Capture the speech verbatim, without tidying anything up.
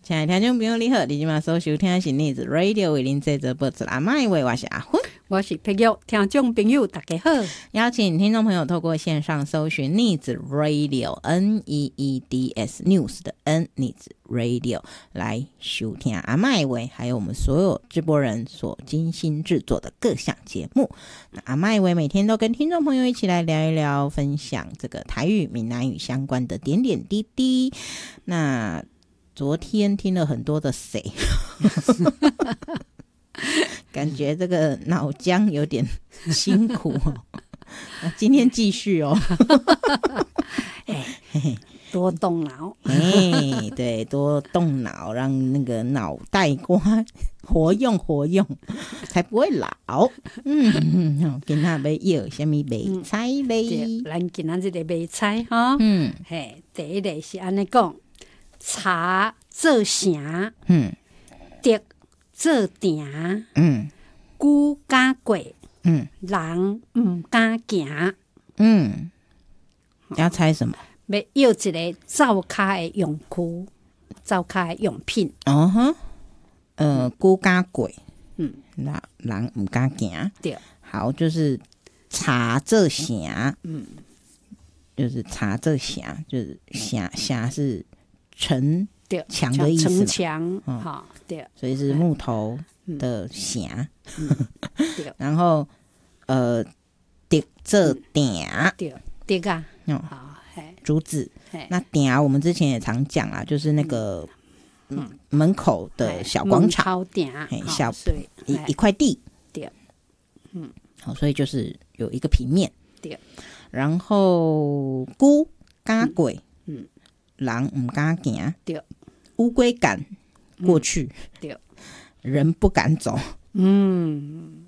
亲爱的听众朋友你好，你今晚所收听的是逆子 Radio 为您制作播出阿麦为我是阿昏， 我是佩玉，听众朋友大家好， 邀请听众朋友透过线上搜寻逆子 Radio N E E D S News 的 N 逆子 Radio 来收听阿麦为还有我们所有直播人所精心制作的各项节目。那阿麦为每天都跟听众朋友一起来聊一聊，分享这个台语闽南语相关的点点滴滴。那昨天听了很多的谁感觉这个脑浆有点辛苦哦。今天继续哦欸、多动脑欸、对，多动脑，让那个脑袋瓜活用活用才不会老。嗯，今天要有什么买菜嘞？ 咱今天这个买菜哈，嗯，嘿，第一个是安尼讲，茶做成，嗯，竹做鼎，嗯，牛敢过，嗯，人唔敢行，嗯， 要猜什么？ 要要一个灶卡的用具，灶卡的用品。 哦哈，呃，牛敢过，嗯，那人唔敢行。 对， 好，就是茶做成，嗯，就是茶做成，就是城城是城。墙的意思嘛， 城墙，好、嗯，对， 所以是木头的匣，嗯嗯、然后呃，竹做鼎， 对，竹啊， 嗯，好，竹子。那鼎啊，我们之前也常讲啊，就是那个嗯门口的小广场， 鼎， 小一一块地， 对， 嗯，好，所以就是有一个平面， 对， 然后龟敢过，嗯，人唔敢行， 对。 乌龟敢过去， 对、嗯， 人不敢走。 嗯，